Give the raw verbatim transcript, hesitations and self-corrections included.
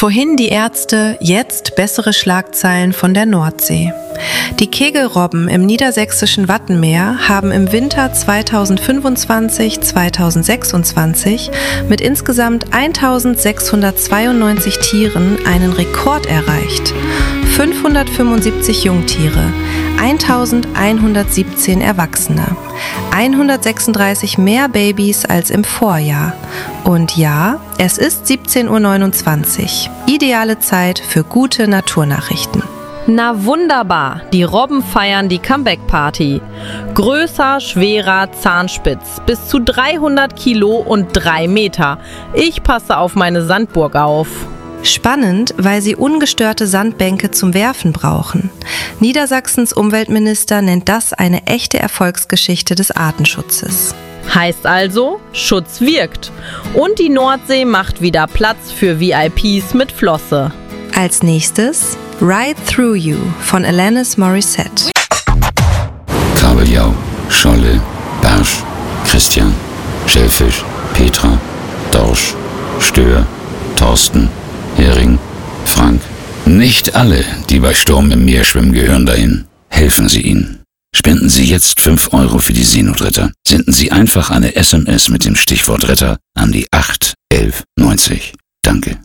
Vorhin die Ärzte, jetzt bessere Schlagzeilen von der Nordsee. Die Kegelrobben im niedersächsischen Wattenmeer haben im Winter zweitausendfünfundzwanzig zweitausendsechsundzwanzig mit insgesamt eintausendsechshundertzweiundneunzig Tieren einen Rekord erreicht. fünfhundertfünfundsiebzig Jungtiere, eintausendeinhundertsiebzehn Erwachsene, hundertsechsunddreißig mehr Babys als im Vorjahr. Und ja, es ist siebzehn Uhr neunundzwanzig. Ideale Zeit für gute Naturnachrichten. Na wunderbar, die Robben feiern die Comeback-Party. Größer, schwerer, zahnspitz, bis zu dreihundert Kilo und drei Meter. Ich passe auf meine Sandburg auf. Spannend, weil sie ungestörte Sandbänke zum Werfen brauchen. Niedersachsens Umweltminister nennt das eine echte Erfolgsgeschichte des Artenschutzes. Heißt also, Schutz wirkt. Und die Nordsee macht wieder Platz für V I Ps mit Flosse. Als nächstes Ride Through You von Alanis Morissette. Kabeljau, Scholle, Barsch, Christian, Schellfisch, Petra, Dorsch, Stör, Thorsten, Hering, Frank. Nicht alle, die bei Sturm im Meer schwimmen, gehören dahin. Helfen Sie ihnen. Spenden Sie jetzt fünf Euro für die Seenotretter. Senden Sie einfach eine S M S mit dem Stichwort Retter an die acht elf neunzig. Danke.